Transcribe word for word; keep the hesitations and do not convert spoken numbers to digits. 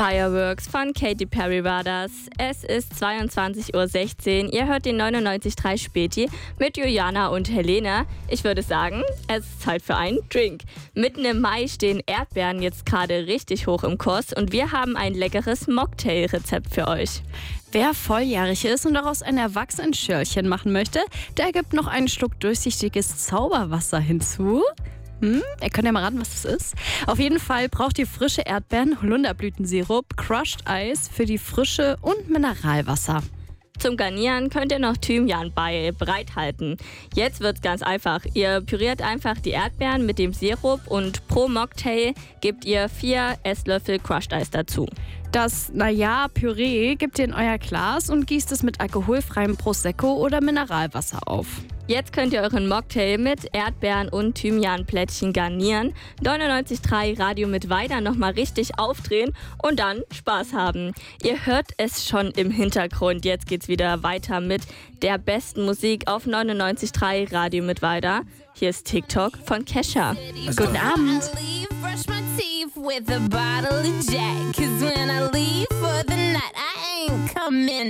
Fireworks von Katy Perry war das. Es ist zweiundzwanzig Uhr sechzehn. Ihr hört den neunundneunzig Komma drei Späti mit Juliana und Helene. Ich würde sagen, es ist Zeit für einen Drink. Mitten im Mai stehen Erdbeeren jetzt gerade richtig hoch im Kurs und wir haben ein leckeres Mocktail-Rezept für euch. Wer volljährig ist und daraus ein Erwachsenenschörlchen machen möchte, der gibt noch einen Schluck durchsichtiges Zauberwasser hinzu. Hm, ihr könnt ja mal raten, was das ist. Auf jeden Fall braucht ihr frische Erdbeeren, Holunderblütensirup, Crushed Eis für die Frische und Mineralwasser. Zum Garnieren könnt ihr noch Thymian bei bereithalten. Jetzt wird's ganz einfach. Ihr püriert einfach die Erdbeeren mit dem Sirup und pro Mocktail gebt ihr vier Esslöffel Crushed Eis dazu. Das, naja, Püree gebt ihr in euer Glas und gießt es mit alkoholfreiem Prosecco oder Mineralwasser auf. Jetzt könnt ihr euren Mocktail mit Erdbeeren und Thymianplättchen garnieren, neunundneunzig Komma drei Radio mit weiter nochmal richtig aufdrehen und dann Spaß haben. Ihr hört es schon im Hintergrund. Jetzt geht's wieder weiter mit der besten Musik auf neunundneunzig Komma drei Radio mit weiter. Hier ist TikTok von Kesha. Guten Abend. Brush my teeth with a bottle of Jack. Cause when I leave for the night, I ain't coming